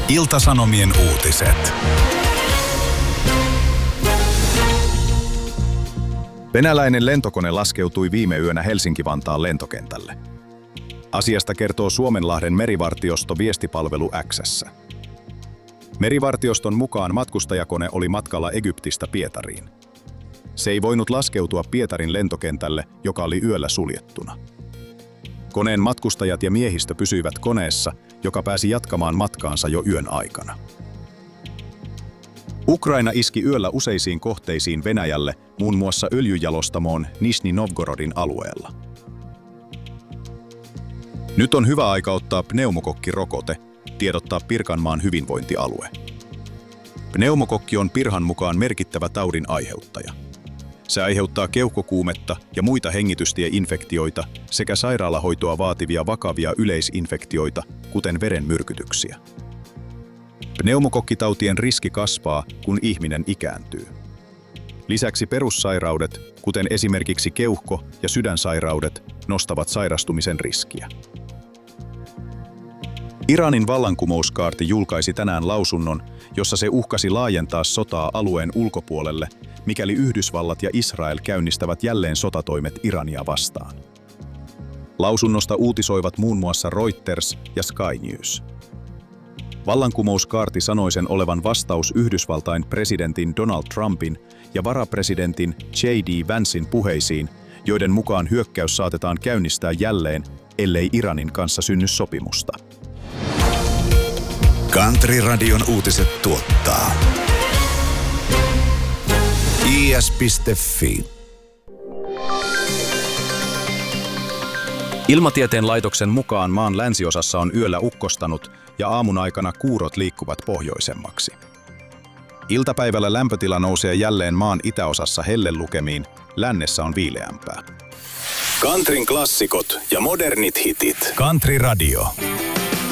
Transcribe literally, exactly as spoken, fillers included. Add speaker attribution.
Speaker 1: Ilta-Sanomien uutiset. Venäläinen lentokone laskeutui viime yönä Helsinki-Vantaan lentokentälle. Asiasta kertoo Suomenlahden merivartiosto viestipalvelu X:ssä. Merivartioston mukaan matkustajakone oli matkalla Egyptistä Pietariin. Se ei voinut laskeutua Pietarin lentokentälle, joka oli yöllä suljettuna. Koneen matkustajat ja miehistö pysyivät koneessa, joka pääsi jatkamaan matkaansa jo yön aikana. Ukraina iski yöllä useisiin kohteisiin Venäjälle, muun muassa öljyjalostamoon Nižnij Novgorodin alueella. Nyt on hyvä aika ottaa pneumokokkirokote, tiedottaa Pirkanmaan hyvinvointialue. Pneumokokki on Pirhan mukaan merkittävä taudin aiheuttaja. Se aiheuttaa keuhkokuumetta ja muita hengitystieinfektioita sekä sairaalahoitoa vaativia vakavia yleisinfektioita, kuten verenmyrkytyksiä. Pneumokokkitautien riski kasvaa, kun ihminen ikääntyy. Lisäksi perussairaudet, kuten esimerkiksi keuhko- ja sydänsairaudet, nostavat sairastumisen riskiä. Iranin vallankumouskaarti julkaisi tänään lausunnon, jossa se uhkasi laajentaa sotaa alueen ulkopuolelle, mikäli Yhdysvallat ja Israel käynnistävät jälleen sotatoimet Irania vastaan. Lausunnosta uutisoivat muun muassa Reuters ja Sky News. Vallankumouskaarti sanoi sen olevan vastaus Yhdysvaltain presidentin Donald Trumpin ja varapresidentin J D Vancein puheisiin, joiden mukaan hyökkäys saatetaan käynnistää jälleen, ellei Iranin kanssa synny sopimusta.
Speaker 2: Country-radion uutiset tuottaa I S piste Fi.
Speaker 1: Ilmatieteen laitoksen mukaan maan länsiosassa on yöllä ukkostanut ja aamun aikana kuurot liikkuvat pohjoisemmaksi. Iltapäivällä lämpötila nousee jälleen maan itäosassa hellelukemiin, lännessä on viileämpää.
Speaker 2: Countryn klassikot ja modernit hitit.
Speaker 1: Country Radio.